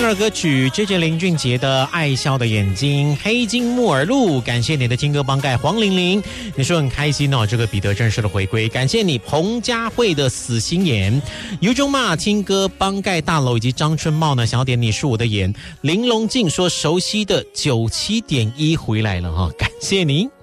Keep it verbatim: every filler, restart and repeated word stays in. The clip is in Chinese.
听了歌曲 J J 林俊杰的《爱笑的眼睛》，黑金木耳鹿，感谢你的金歌帮盖黄玲玲，你说很开心哦，这个彼得正式的回归，感谢你彭佳慧的死心眼，尤中骂听歌帮盖大楼以及张春茂呢，想要点你是我的眼，林龙静说熟悉的九七点一回来了哈，感谢您。